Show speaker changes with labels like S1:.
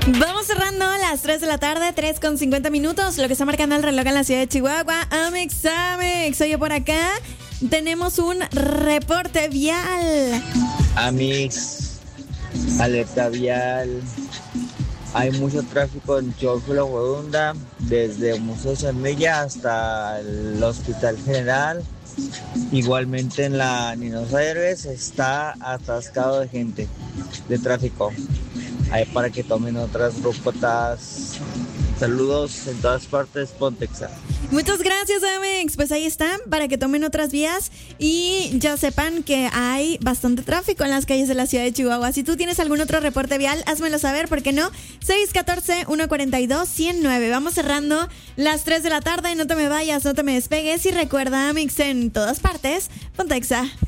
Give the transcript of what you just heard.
S1: Vamos cerrando las 3 de la tarde, 3:50, lo que está marcando el reloj en la ciudad de Chihuahua. Amex, oye, por acá tenemos un reporte vial.
S2: Amix, alerta vial. Hay mucho tráfico en Chihuahua Guadunda, desde el Museo Semilla hasta el Hospital General. Igualmente en la Ninos Aires está atascado de gente, de tráfico. Ahí para que tomen otras rutas. Saludos en todas partes, Pontexa.
S1: Muchas gracias, Amex. Pues ahí están, para que tomen otras vías y ya sepan que hay bastante tráfico en las calles de la ciudad de Chihuahua. Si tú tienes algún otro reporte vial, házmelo saber, ¿por qué no? 614-142-109. Vamos cerrando las 3 de la tarde. No te me vayas, no te me despegues y recuerda, Amex en todas partes, Pontexa.